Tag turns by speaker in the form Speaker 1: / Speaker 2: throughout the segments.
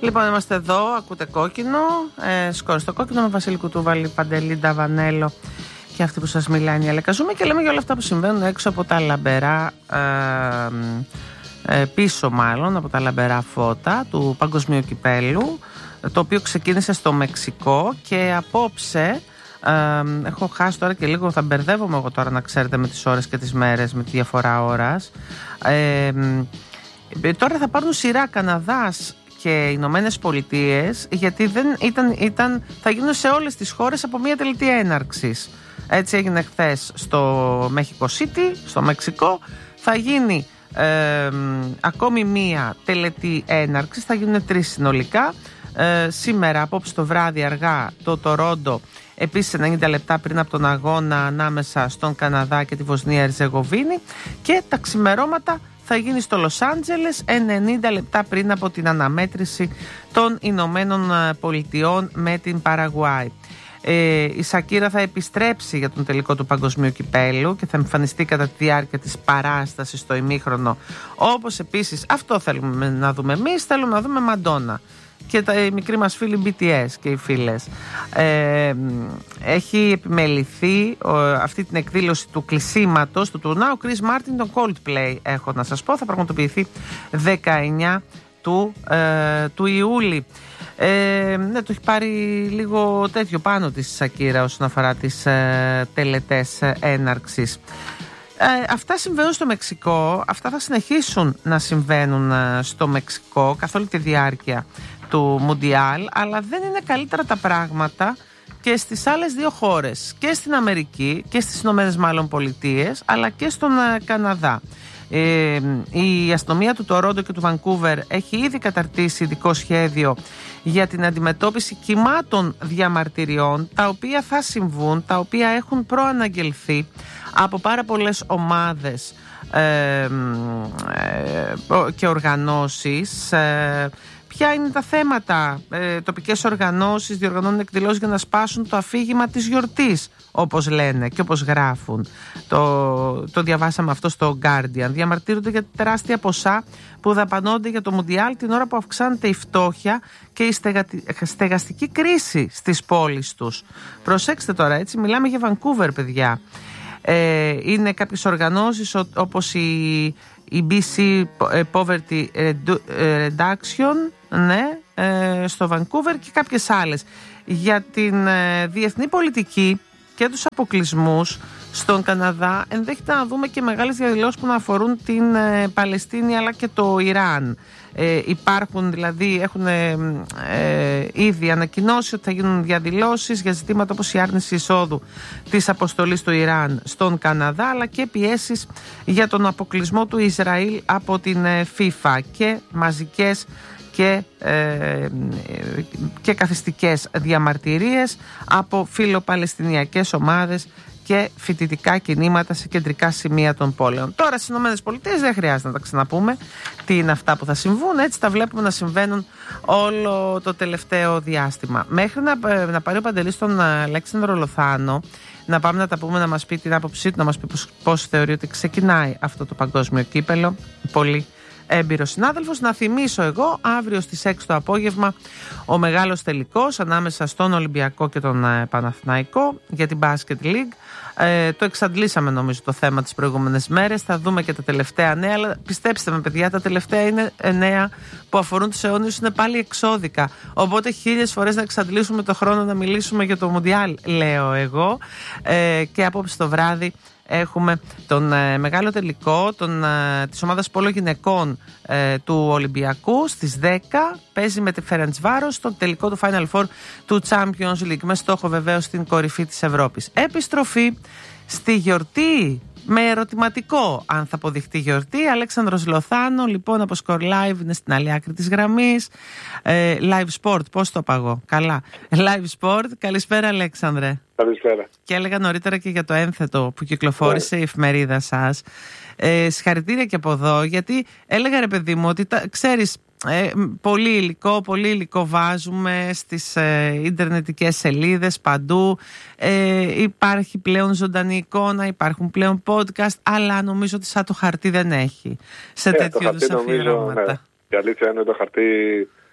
Speaker 1: Λοιπόν, είμαστε εδώ, ακούτε Κόκκινο, σκόρ στο Κόκκινο με Βασίλη Κουτούβαλη, Παντελή Νταβανέλο και αυτή που σας μιλάει η Αλέκα Ζούμε και λέμε για όλα αυτά που συμβαίνουν έξω από τα λαμπερά, πίσω μάλλον από τα λαμπερά φώτα του Παγκοσμίου Κυπέλλου, το οποίο ξεκίνησε στο Μεξικό και απόψε, έχω χάσει τώρα και λίγο, θα μπερδεύομαι εγώ τώρα να ξέρετε με τις ώρες και τις μέρες, με τη διαφορά ώρας. Τώρα θα πάρουν σειρά Καναδάς και Ηνωμένες Πολιτείες, γιατί θα γίνουν σε όλες τις χώρες από μια τελετή έναρξης. Έτσι έγινε χθες στο Mexico City, στο Μεξικό. Θα γίνει ακόμη μία τελετή έναρξης, θα γίνουν 3 συνολικά. Σήμερα, απόψε το βράδυ αργά, το Τορόντο, επίσης 90 λεπτά πριν από τον αγώνα ανάμεσα στον Καναδά και τη Βοσνία Ερζεγοβίνη, και τα ξημερώματα θα γίνει στο Λος Άντζελες 90 λεπτά πριν από την αναμέτρηση των Ηνωμένων Πολιτειών με την Παραγουάη. Η Σακύρα θα επιστρέψει για τον τελικό του Παγκοσμίου Κυπέλλου και θα εμφανιστεί κατά τη διάρκεια της παράστασης στο ημίχρονο, όπως επίσης αυτό θέλουμε να δούμε εμείς, θέλουμε να δούμε Μαντόνα και οι μικροί μας φίλοι BTS και οι φίλες. Έχει επιμεληθεί αυτή την εκδήλωση του κλεισίματος του τουρνά ο Chris Martin, τον Coldplay, έχω να σας πω, θα πραγματοποιηθεί 19 του Ιούλη. Ναι, το έχει πάρει λίγο τέτοιο πάνω της Σακύρα όσον αφορά τις τελετές έναρξης. Αυτά συμβαίνουν στο Μεξικό, αυτά θα συνεχίσουν να συμβαίνουν στο Μεξικό καθ' όλη τη διάρκεια του Μουντιάλ, αλλά δεν είναι καλύτερα τα πράγματα και στις άλλες 2 χώρες, και στην Αμερική και στις Ηνωμένες μάλλον Πολιτείες, αλλά και στον Καναδά. Η αστυνομία του Τορόντο και του Βανκούβερ έχει ήδη καταρτήσει ειδικό σχέδιο για την αντιμετώπιση κυμάτων διαμαρτυριών, τα οποία θα συμβούν, τα οποία έχουν προαναγγελθεί από πάρα πολλές ομάδες και οργανώσεις. Ποια είναι τα θέματα? Τοπικές οργανώσεις διοργανώνουν εκδηλώσεις για να σπάσουν το αφήγημα της γιορτής, όπως λένε και όπως γράφουν. Το διαβάσαμε αυτό στο Guardian. Διαμαρτύρονται για τεράστια ποσά που δαπανώνται για το Μουντιάλ την ώρα που αυξάνεται η φτώχεια και η στεγαστική κρίση στις πόλεις τους. Προσέξτε τώρα, έτσι μιλάμε για Βανκούβερ, παιδιά. Είναι κάποιες οργανώσεις όπως η BC Poverty Reduction, ναι, στο Βανκούβερ, και κάποιες άλλες για την διεθνή πολιτική και τους αποκλεισμούς στον Καναδά. Ενδέχεται να δούμε και μεγάλες διαδηλώσεις που να αφορούν την Παλαιστίνη αλλά και το Ιράν. Υπάρχουν δηλαδή, έχουν ήδη ανακοινώσει ότι θα γίνουν διαδηλώσεις για ζητήματα όπως η άρνηση εισόδου της αποστολής του Ιράν στον Καναδά, αλλά και πιέσεις για τον αποκλεισμό του Ισραήλ από την FIFA και μαζικές και καθιστικές διαμαρτυρίες από φιλοπαλαιστινιακές ομάδες και φοιτητικά κινήματα σε κεντρικά σημεία των πόλεων. Τώρα στις ΗΠΑ δεν χρειάζεται να τα ξαναπούμε τι είναι αυτά που θα συμβούν, έτσι τα βλέπουμε να συμβαίνουν όλο το τελευταίο διάστημα. Μέχρι να πάρει ο Παντελής τον Αλέξανδρο Λοθάνο, να πάμε να τα πούμε, να μας πει την άποψή του, να μας πει πώς θεωρεί ότι ξεκινάει αυτό το παγκόσμιο κύπελλο. Πολύ έμπειρος συνάδελφος. Να θυμίσω εγώ, αύριο στις 6 το απόγευμα ο μεγάλος τελικός ανάμεσα στον Ολυμπιακό και τον Παναθηναϊκό για την Basket League. Το εξαντλήσαμε νομίζω το θέμα τις προηγούμενες μέρες. Θα δούμε και τα τελευταία νέα, αλλά πιστέψτε με παιδιά, τα τελευταία είναι νέα που αφορούν τους αιώνιους, είναι πάλι εξώδικα. Οπότε 1000 φορές να εξαντλήσουμε το χρόνο να μιλήσουμε για το Μουντιάλ, λέω εγώ. Και απόψε το βράδυ έχουμε τον μεγάλο τελικό της ομάδας πόλο γυναικών του Ολυμπιακού στις 10. Παίζει με τη Φερεντσβάρος στο τελικό του Final Four του Champions League, με στόχο βεβαίως στην κορυφή της Ευρώπης. Επιστροφή στη γιορτή, με ερωτηματικό αν θα αποδειχτεί γιορτή. Αλέξανδρος Λοθάνο λοιπόν από Score Live είναι στην άλλη άκρη της γραμμής. Live Sport, πώς το παγώ, καλά. Live Sport, καλησπέρα Αλέξανδρε.
Speaker 2: Καλησπέρα.
Speaker 1: Και έλεγα νωρίτερα και για το ένθετο που κυκλοφόρησε η εφημερίδα σας. Συγχαρητήρια και από εδώ, γιατί έλεγα ρε παιδί μου ότι ξέρεις, πολύ υλικό βάζουμε στις ιντερνετικές σελίδες παντού. Υπάρχει πλέον ζωντανή εικόνα, υπάρχουν πλέον podcast, αλλά νομίζω ότι σαν το χαρτί δεν έχει σε τέτοιου είδους αφιερώματα.
Speaker 2: Ναι. Η αλήθεια είναι ότι το χαρτί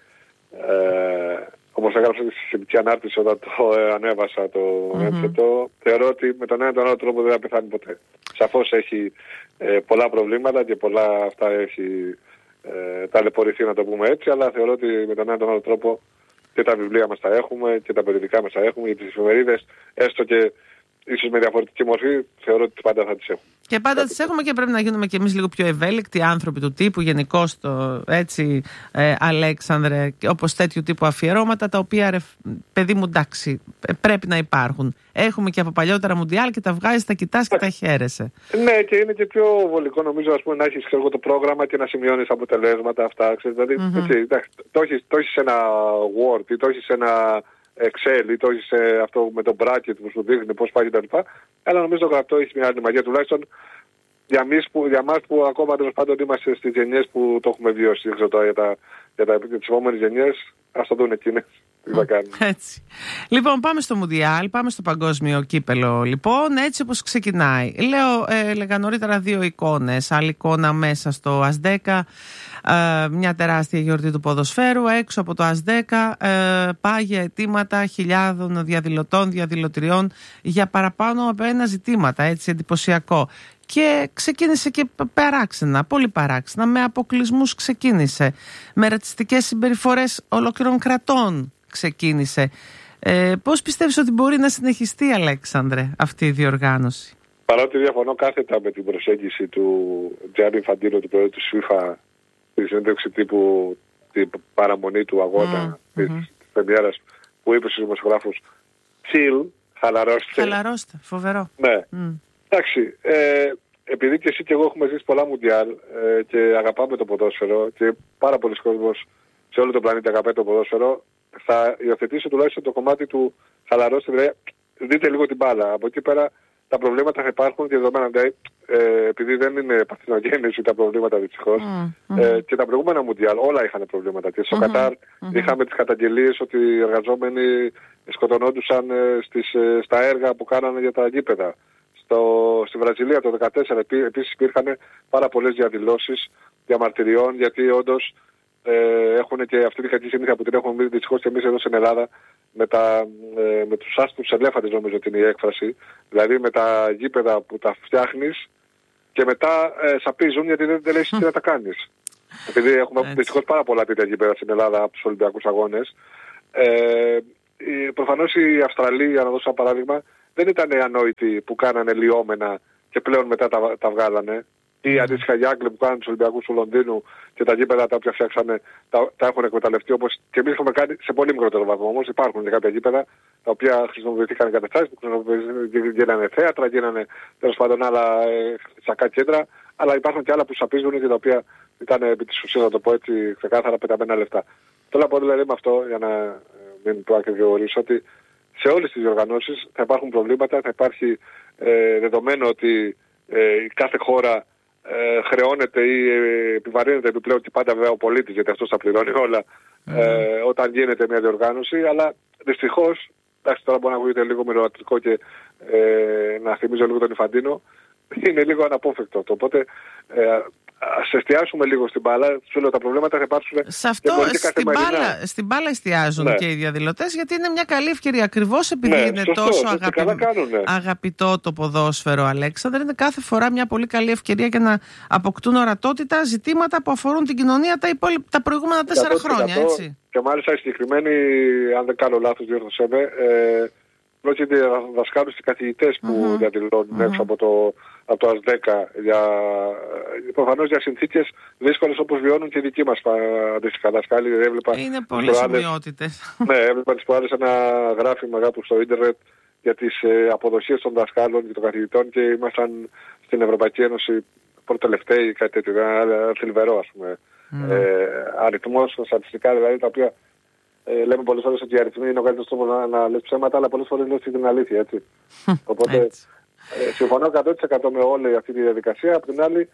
Speaker 2: Όπως έγραψα στη σχετική ανάρτηση όταν το ανέβασα το ένθετο, θεωρώ ότι με τον ένα τον άλλο τρόπο δεν θα πεθάνει ποτέ. Σαφώς έχει πολλά προβλήματα και πολλά αυτά έχει ταλαιπωρηθεί, να το πούμε έτσι, αλλά θεωρώ ότι με τον ένα τον άλλο τρόπο και τα βιβλία μας τα έχουμε και τα περιοδικά μας τα έχουμε, και τις εφημερίδες, έστω και ίσως με διαφορετική μορφή, θεωρώ ότι πάντα θα τις έχουμε.
Speaker 1: Και πάντα τις έχουμε και πρέπει να γίνουμε κι εμείς λίγο πιο ευέλικτοι άνθρωποι του τύπου, γενικώς έτσι, Αλέξανδρε, όπως τέτοιου τύπου αφιερώματα, τα οποία, παιδί μου, εντάξει, πρέπει να υπάρχουν. Έχουμε και από παλιότερα Μουντιάλ και τα βγάζεις, τα κοιτάς και τα χαίρεσαι.
Speaker 2: Ναι, και είναι και πιο βολικό, νομίζω, ας πούμε, να έχεις το πρόγραμμα και να σημειώνεις αποτελέσματα αυτά. Δηλαδή, έτσι, το έχεις ένα Word ή το έχεις ένα Excel ή το έχεις αυτό με το bracket που σου δείχνει πώς πάει κτλ. Αλλά νομίζω το γραπτό έχει μια άλλη μαγεία, τουλάχιστον για εμάς που ακόμα τέλος πάντων είμαστε στις γενιές που το έχουμε βιώσει. Δεν ξέρω τώρα για τις επόμενες γενιές, ας το δουν εκείνες.
Speaker 1: Έτσι. Λοιπόν, πάμε στο Μουντιάλ, πάμε στο παγκόσμιο κύπελο. Λοιπόν, έτσι όπως ξεκινάει. Έλεγα νωρίτερα δύο εικόνες. Άλλη εικόνα μέσα στο ΑΣ10, μια τεράστια γιορτή του ποδοσφαίρου. Έξω από το ΑΣ10 πάγια αιτήματα χιλιάδων διαδηλωτών, διαδηλωτριών για παραπάνω από ένα ζητήματα. Έτσι, εντυπωσιακό. Και ξεκίνησε και παράξενα, πολύ παράξενα, με αποκλεισμούς ξεκίνησε. Με ρατσιστικές συμπεριφορές ολόκληρων κρατών ξεκίνησε. Πώς πιστεύεις ότι μπορεί να συνεχιστεί, Αλέξανδρε, αυτή η διοργάνωση?
Speaker 2: Παρότι διαφωνώ κάθετα με την προσέγγιση του Τζιάννη Ινφαντίνο, του πρόεδρου του ΣΥΦΑ, τη συνέντευξη τύπου, την παραμονή του αγώνα της πρεμιέρας, που είπε στους δημοσιογράφους chill, χαλαρώστε.
Speaker 1: Φοβερό.
Speaker 2: Ναι. Εντάξει, επειδή και εσύ και εγώ έχουμε ζήσει πολλά Μουντιάλ και αγαπάμε το ποδόσφαιρο και πάρα πολλοί κόσμος σε όλο τον πλανήτη αγαπάει το ποδόσφαιρο, θα υιοθετήσω τουλάχιστον το κομμάτι του χαλαρώστε, δηλαδή δείτε λίγο την μπάλα. Από εκεί πέρα τα προβλήματα θα υπάρχουν και δεδομένα, δηλαδή, επειδή δεν είναι παθηνογέννηση τα προβλήματα δυστυχώς, και τα προηγούμενα Μουντιάλ όλα είχαν προβλήματα. Και στο Κατάρ είχαμε τις καταγγελίες ότι οι εργαζόμενοι σκοτωνόντουσαν στα έργα που κάνανε για τα γήπεδα. Στη Βραζιλία το 2014 επίσης υπήρχαν πάρα πολλές διαδηλώσεις διαμαρτυριών, γιατί όντως έχουν και αυτή τη κακή συνήθεια που την έχουμε μείνει δυστυχώς και εμείς εδώ στην Ελλάδα με τους άστρους ελέφαντες, νομίζω ότι είναι η έκφραση, δηλαδή με τα γήπεδα που τα φτιάχνεις και μετά σαπίζουν γιατί δεν λες τι να τα κάνεις. Επειδή έχουμε δυστυχώς πάρα πολλά τέτοια γήπεδα στην Ελλάδα από τους Ολυμπιακούς Αγώνες. Προφανώς οι Αυστραλοί, για να δώσω ένα παράδειγμα, δεν ήταν ανόητοι που κάνανε λιώμενα και πλέον μετά τα βγάλανε. Ή αντίστοιχα οι Άγγλοι που κάνανε τους Ολυμπιακούς του Λονδίνου και τα γήπεδα τα οποία φτιάξανε τα έχουν εκμεταλλευτεί, όπως και εμείς έχουμε κάνει σε πολύ μικρότερο βαθμό. Όμως υπάρχουν και κάποια γήπεδα τα οποία χρησιμοποιήθηκαν εγκαταστάσεις, που γίνανε θέατρα, γίνανε τέλος πάντων άλλα τσακά κέντρα, αλλά υπάρχουν και άλλα που σαπίζουν και τα οποία ήταν επί της ουσίας, να το πω έτσι ξεκάθαρα, πεταμένα λεφτά. Θέλω να πω δηλαδή με αυτό, για να μην το ακριβιορίσω, ότι σε όλες τις διοργανώσεις θα υπάρχουν προβλήματα, θα υπάρχει δεδομένο ότι κάθε χώρα χρεώνεται ή επιβαρύνεται επιπλέον, και πάντα βέβαια ο πολίτης, γιατί αυτός θα πληρώνει όλα όταν γίνεται μια διοργάνωση, αλλά δυστυχώς, εντάξει, τώρα μπορεί να ακούγεται λίγο μυρωματικό και να θυμίζω λίγο τον Ινφαντίνο, είναι λίγο αναπόφευκτο. Οπότε ας εστιάσουμε λίγο στην μπάλα. Σου λέω, τα προβλήματα θα υπάρξουν.
Speaker 1: Σε αυτό στην μπάλα εστιάζουν και οι διαδηλωτές, γιατί είναι μια καλή ευκαιρία. Ακριβώς επειδή είναι τόσο αγαπητό το ποδόσφαιρο, Αλέξανδρε, είναι κάθε φορά μια πολύ καλή ευκαιρία για να αποκτούν ορατότητα ζητήματα που αφορούν την κοινωνία τα προηγούμενα 4 χρόνια. Έτσι.
Speaker 2: Και μάλιστα οι συγκεκριμένοι, αν δεν κάνω λάθος, διόρθωσέ με, πρόκειται για δασκάλους και καθηγητές που διαδηλώνουν έξω από το ΑΣ10 προφανώς για συνθήκες δύσκολες όπως βιώνουν και οι δικοί μας αντίστοιχα δασκάλοι.
Speaker 1: Είναι πολλές ομοιότητες.
Speaker 2: Ναι, έβλεπα τις προάλλες ένα γράφημα κάπου στο ίντερνετ για τις αποδοσίες των δασκάλων και των καθηγητών και ήμασταν στην Ευρωπαϊκή Ένωση προτελευταίοι, κάτι τέτοιο, ένα θλιβερό ας πούμε αριθμός, στατιστικά δηλαδή, τα οποία λέμε πολλές φορές ότι οι αριθμοί είναι ο καλύτερος τρόπος να λες ψέματα, αλλά πολλές φορές λες την αλήθεια, έτσι. Οπότε συμφωνώ 100% με όλη αυτή τη διαδικασία. Απ' την άλλη,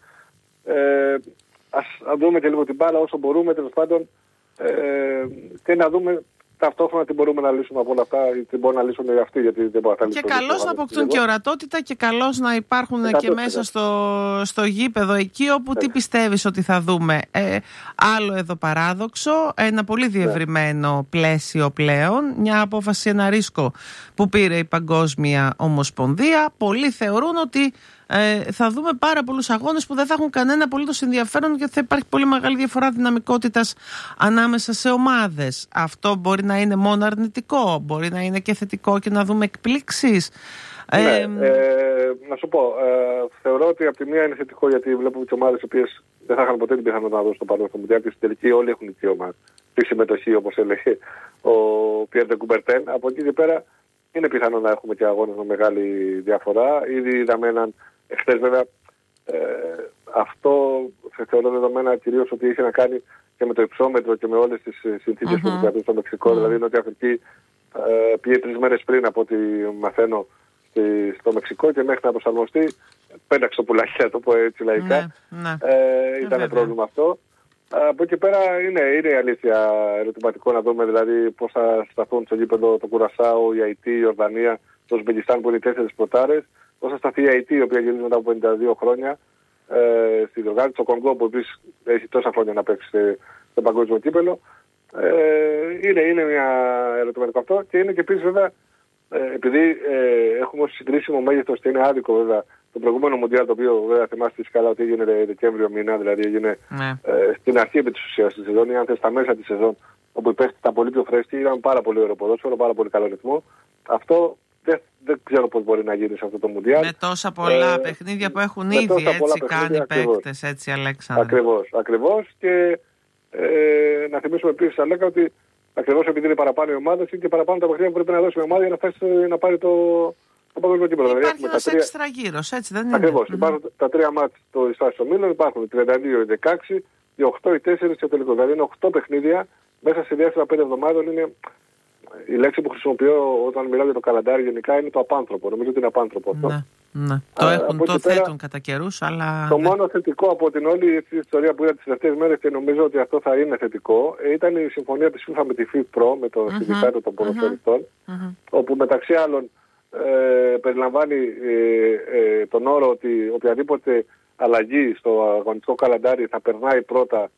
Speaker 2: ας δούμε και λίγο την μπάλα όσο μπορούμε, τέλος πάντων, και να δούμε ταυτόχρονα τι μπορούμε να λύσουμε από όλα αυτά, ή τι μπορούν να λύσουν οι αυτοί, γιατί δεν μπορεί να λύσουν.
Speaker 1: Και καλώς να αποκτούν και ορατότητα και καλώς να υπάρχουν και μέσα στο γήπεδο εκεί όπου τι πιστεύεις ότι θα δούμε. Άλλο εδώ παράδοξο, ένα πολύ διευρυμένο πλαίσιο πλέον, μια απόφαση, ένα ρίσκο που πήρε η Παγκόσμια Ομοσπονδία. Πολλοί θεωρούν ότι θα δούμε πάρα πολλούς αγώνες που δεν θα έχουν κανένα απολύτως ενδιαφέρον, γιατί θα υπάρχει πολύ μεγάλη διαφορά δυναμικότητας ανάμεσα σε ομάδες. Αυτό μπορεί να είναι μόνο αρνητικό, μπορεί να είναι και θετικό και να δούμε εκπλήξεις.
Speaker 2: Να σου πω, θεωρώ ότι από τη μία είναι θετικό, γιατί βλέπουμε τις ομάδες οι οποίες δεν θα είχαν ποτέ την πιθανότητα να δώσουν στο παρόν στο Μουντιάλ και στην τελική όλοι έχουν δικαίωμα τη συμμετοχή, όπως έλεγε ο Πιέρ ντε Κουμπερτέν. Από εκεί και πέρα είναι πιθανό να έχουμε και αγώνες με μεγάλη διαφορά. Ήδη είδαμε έναν εχθές, βέβαια, αυτό θεωρώ δεδομένα κυρίως ότι είχε να κάνει και με το υψόμετρο και με όλες τις συνθήκες που κρατούν στο Μεξικό. Δηλαδή η Νότια Αφρική πήγε 3 μέρες πριν από ό,τι μαθαίνω στο Μεξικό και μέχρι να προσαρμοστεί πέταξε το πουλάκι, να το πω έτσι λαϊκά. Ήταν πρόβλημα αυτό. Από εκεί πέρα είναι η αλήθεια ερωτηματικό να δούμε δηλαδή πώς θα σταθούν στο γήπεδο το Κουρασάο, η Αϊτή, η Ορδανία, το Ουσμπεκιστάν που είναι οι 4 πρωτάρες. Πώς θα σταθεί η Αϊτή, η οποία γυρίζει μετά από 52 χρόνια στη διοργάνωση, το Κονγκό που επίσης έχει τόσα χρόνια να παίξει στο παγκόσμιο κύπελο. Είναι μια ερωτηματικό αυτό και είναι και επίσης βέβαια επειδή έχουμε ως συγκρίσιμο μέγεθος και είναι άδικο βέβαια το προηγούμενο Μουντιάλ, το οποίο βέβαια θυμάστε καλά ότι έγινε Δεκέμβριο μήνα, δηλαδή έγινε στην αρχή επί της ουσίας της σεζόν, ή αν θες στα μέσα της σεζόν, όπου ήταν πολύ πιο φρέσκοι, ήταν πάρα πολύ ωραίο ποδόσφαιρο, πάρα πολύ καλό ρυθμό. Αυτό δεν ξέρω πώς μπορεί να γίνει σε αυτό το Μουντιάλ. Με
Speaker 1: τόσα πολλά παιχνίδια που έχουν ήδη έτσι κάνει οι παίκτες, έτσι Αλέξανδρε.
Speaker 2: Ακριβώς. Και να θυμίσουμε επίσης, Αλέκα, ότι ακριβώς επειδή είναι παραπάνω οι ομάδες, είναι και παραπάνω τα παιχνίδια που πρέπει να δώσει η ομάδα για να φτάσει να πάρει το παγκόσμιο κύπελλο.
Speaker 1: Υπάρχει ένας έξτρα γύρος, έτσι δεν είναι?
Speaker 2: Ακριβώς. Υπάρχουν τα 3 μάτς στο Ιστάσιο Μήλων, υπάρχουν οι 32, οι 16, οι 8, οι 4 και ο τελικός. Δηλαδή είναι 8 παιχνίδια μέσα σε διάστημα 5 εβδομάδων. Είναι η λέξη που χρησιμοποιώ όταν μιλάω για το καλαντάρι γενικά είναι το απάνθρωπο. Νομίζω ότι είναι απάνθρωπο αυτό.
Speaker 1: Ναι. Το θέτουν κατά καιρούς, αλλά...
Speaker 2: Το μόνο θετικό από την όλη ιστορία που είδα τις τελευταίες μέρες και νομίζω ότι αυτό θα είναι θετικό ήταν η συμφωνία της FIFA με τη FIFPro, με το συνδικάτο των ποδοσφαιριστών, όπου μεταξύ άλλων περιλαμβάνει τον όρο ότι οποιαδήποτε αλλαγή στο αγωνιστικό καλαντάρι θα περνάει πρώτα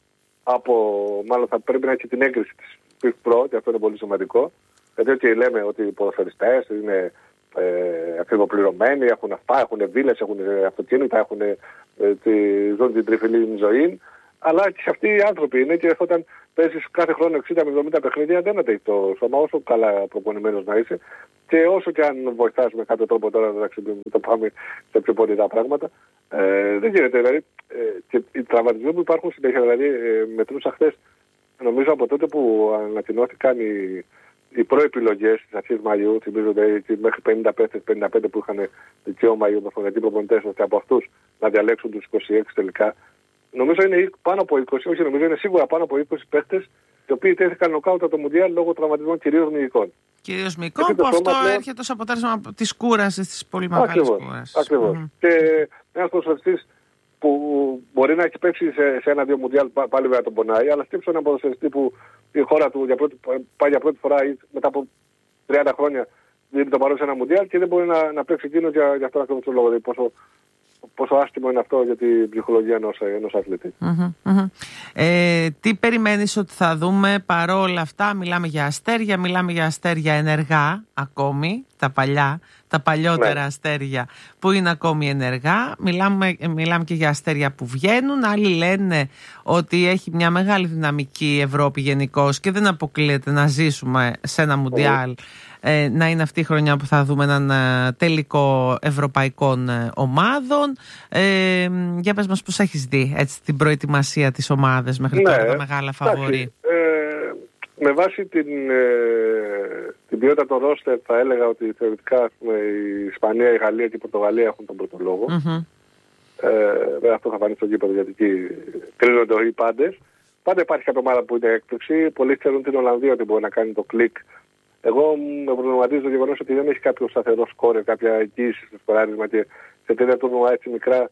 Speaker 2: μάλλον θα πρέπει να έχει την έγκριση της FIFPro, και αυτό είναι πολύ σημαντικό. Γιατί λέμε ότι οι ποδοσφαιριστές είναι ακριβοπληρωμένοι, έχουν αυτά, έχουν βίλες, έχουν αυτοκίνητα, έχουν ζουν την τριφυλή ζωή. Αλλά και αυτοί οι άνθρωποι είναι, και όταν παίζεις κάθε χρόνο 60 με 70 παιχνίδια δεν αντέχει το σώμα, όσο καλά προπονημένος να είσαι. Και όσο και αν βοηθάς με κάποιο τρόπο τώρα να το πάμε σε πιο πολύ τα πράγματα, δεν γίνεται. Δηλαδή, και οι τραυματισμοί που υπάρχουν συνέχεια, δηλαδή μετρούσα χθες, νομίζω από τότε που ανακοινώθηκαν οι προεπιλογές της αρχής Μαΐου, θυμίζονται μέχρι 50 παίκτες, 55 που είχαν δικαίωμα οι ομοσπονδιακοί προπονητές, ώστε από αυτούς να διαλέξουν τους 26 τελικά. Νομίζω είναι πάνω από 20, όχι νομίζω είναι σίγουρα πάνω από 20 παίκτες, οι οποίοι τέθηκαν νοκάουτα το Μουντιάλ λόγω τραυματισμών κυρίως μυϊκών.
Speaker 1: Κυρίως μυϊκών, που αυτό έρχεται ως αποτέλεσμα της κούρασης, της πολύ μεγάλης κούρασης.
Speaker 2: Ακριβώς. Και ένας ποδοσφαιριστής που μπορεί να έχει παίξει σε 1-2 Μουντιάλ, πάλι βέβαια τον πονάει, αλλά σκέψω έναν ποδοσφαιριστή που η χώρα του πάει για πρώτη φορά ή μετά από 30 χρόνια δίνει το παρόν σε ένα Μουντιάλ και δεν μπορεί να παίξει εκείνος για αυτόν ακριβώς τον λόγο. Δηλαδή πόσο άσχημο είναι αυτό για την ψυχολογία ενός αθλητή.
Speaker 1: Τι περιμένεις ότι θα δούμε παρόλα αυτά? Μιλάμε για αστέρια, μιλάμε για αστέρια ενεργά ακόμη, τα παλιότερα αστέρια που είναι ακόμη ενεργά. Μιλάμε και για αστέρια που βγαίνουν. Άλλοι λένε ότι έχει μια μεγάλη δυναμική η Ευρώπη γενικώς και δεν αποκλείεται να ζήσουμε σε ένα Μουντιάλ να είναι αυτή η χρονιά που θα δούμε έναν τελικό ευρωπαϊκών ομάδων. Για πες μας πώς έχεις δει έτσι την προετοιμασία της ομάδας μέχρι τώρα, τα μεγάλα φαβορί?
Speaker 2: Με βάση την ποιότητα των ρόστερ θα έλεγα ότι θεωρητικά η Ισπανία, η Γαλλία και η Πορτογαλία έχουν τον πρώτο λόγο. Αυτό θα φανεί στο γήπεδο, γιατί εκεί κρίνονται οι πάντες. Πάντα υπάρχει κάποια ομάδα που είναι έκπληξη. Πολλοί ξέρουν την Ολλανδία ότι μπορεί να κάνει το κλικ. Εγώ με προβληματίζω το γεγονός ότι δεν έχει κάποιο σταθερό σκόρερ, κάποια εγγύηση στο σκοράρισμα, και σε τέτοια τουρνουά έτσι μικρά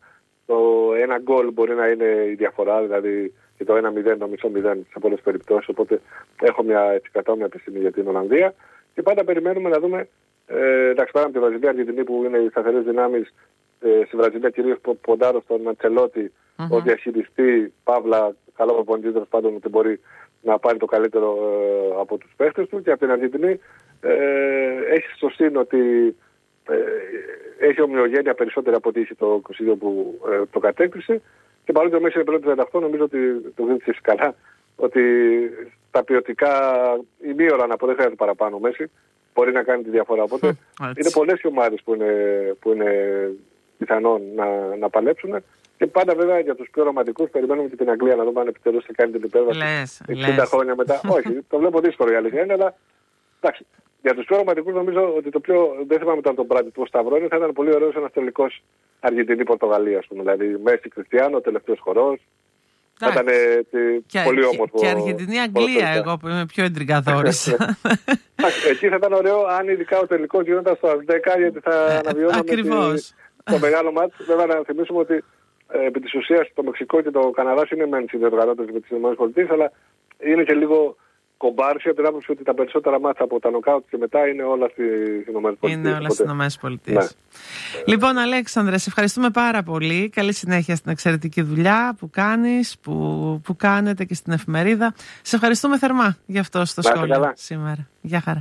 Speaker 2: το ένα γκολ μπορεί να είναι η διαφορά, δηλαδή και το 1-0, το μισό 0 σε πολλές περιπτώσεις. Οπότε έχω κρατάω μια πισινή για την Ολλανδία. Και πάντα περιμένουμε να δούμε, εντάξει, πέρα από τη Βραζιλία, Αργεντινή που είναι οι σταθερές δυνάμεις, στη Βραζιλία κυρίως ποντάρω στον Αντσελότη, ο διαχειριστή, παύλα, καλό προπονητή, τέλος πάντων, ότι μπορεί να πάρει το καλύτερο από τους παίχτες του. Και από την Αργεντινή έχει στο σύν ότι έχει ομοιογένεια περισσότερη από ότι είχε το 22 που το κατέκτησε. Και παρότι ο Μέση είναι πλέον 38, νομίζω ότι το δείχνει καλά ότι τα ποιοτικά, η μία ώρα να πω, δεν χρειάζεται παραπάνω ο Μέση, μπορεί να κάνει τη διαφορά. Οπότε είναι πολλές οι ομάδες που είναι πιθανόν να παλέψουν. Και πάντα βέβαια για τους πιο ρομαντικούς περιμένουμε και την Αγγλία να δούμε αν επιτέλους θα κάνει την υπέρβαση 60 χρόνια μετά. Όχι, το βλέπω δύσκολο η αλήθεια είναι, αλλά εντάξει. Για τους πιο ρομαντικούς νομίζω ότι το πιο, δεν θυμάμαι τώρα τον Μπράντι του Σταυρώνη, θα ήταν πολύ ωραίος ένας τελικός Αργεντινή-Πορτογαλία, δηλαδή Μέση Κριστιάνο, τελευταίος χορός. Θα ήταν πολύ όμορφο.
Speaker 1: Και Αργεντινή-Αγγλία, εγώ που είμαι πιο εντριγκαδόρης.
Speaker 2: Εκεί θα ήταν ωραίο αν ειδικά ο τελικός γινόταν στο 10, γιατί θα αναβιώναμε το μεγάλο μάτς. Βέβαια να θυμίσουμε ότι επί της ουσίας το Μεξικό και το Καναδάς είναι μεν συνδιοργανώτες με τις ΗΠΑ, αλλά είναι και λίγο κομπάρσια από την άποψη ότι τα περισσότερα μάτσα από τα νοκάουτ και μετά είναι όλα στις ΗΠΑ.
Speaker 1: Είναι όλα στις ΗΠΑ. Ναι. Λοιπόν, Αλέξανδρε, σε ευχαριστούμε πάρα πολύ. Καλή συνέχεια στην εξαιρετική δουλειά που κάνεις, που κάνετε και στην εφημερίδα. Σε ευχαριστούμε θερμά για αυτό στο σχόλιο σήμερα. Γεια χαρά.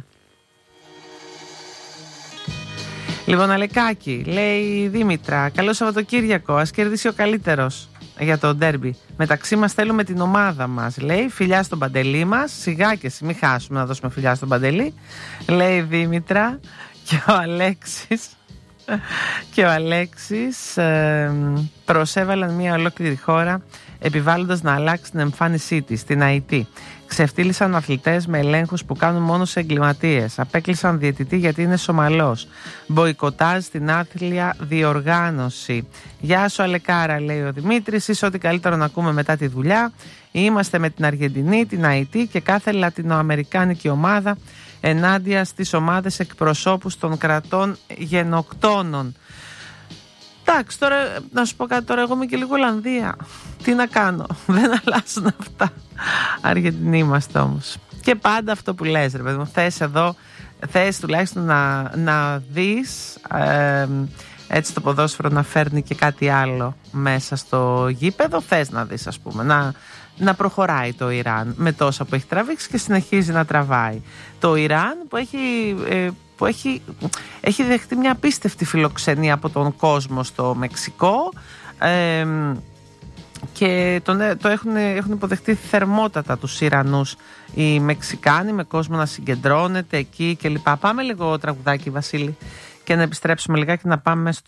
Speaker 1: Λοιπόν, Αλεκάκη, λέει η Δήμητρα, καλό Σαββατοκύριακο, ας κερδίσει ο καλύτερος για το ντέρμπι. Μεταξύ μας θέλουμε την ομάδα μας, λέει, φιλιά στον Παντελή μας. Σιγά και εσύ, μην χάσουμε να δώσουμε φιλιά στον Παντελή, λέει η Δήμητρα. Και ο Αλέξης προσέβαλαν μια ολόκληρη χώρα επιβάλλοντας να αλλάξει την εμφάνισή της, την ΑΕΤ. Ξεφτύλισαν αθλητές με ελέγχους που κάνουν μόνο σε εγκληματίες. Απέκλεισαν διαιτητή γιατί είναι Σομαλός. Μποϊκοτάζ στην άθλια διοργάνωση. Γεια σου Αλεκάρα, λέει ο Δημήτρης. Είσαι ό,τι καλύτερο να ακούμε μετά τη δουλειά. Είμαστε με την Αργεντινή, την ΑΕΤ και κάθε λατινοαμερικάνικη ομάδα ενάντια στις ομάδες εκπροσώπους των κρατών γενοκτώνων. Εντάξει, τώρα να σου πω κάτι, τώρα εγώ είμαι και λίγο Ολλανδία. Τι να κάνω, δεν αλλάζουν αυτά. Αργεντινοί είμαστε όμως. Και πάντα αυτό που λες, ρε παιδί μου, θες τουλάχιστον να δεις έτσι το ποδόσφαιρο να φέρνει και κάτι άλλο μέσα στο γήπεδο. Θες να δεις, ας πούμε, να προχωράει το Ιράν με τόσα που έχει τραβήξει και συνεχίζει να τραβάει. Το Ιράν που έχει δεχτεί μια απίστευτη φιλοξενία από τον κόσμο στο Μεξικό και έχουν υποδεχτεί θερμότατα τους Ιρανούς οι Μεξικάνοι, με κόσμο να συγκεντρώνεται εκεί κλπ. Πάμε λίγο τραγουδάκι, Βασίλη, και να επιστρέψουμε λιγάκι να πάμε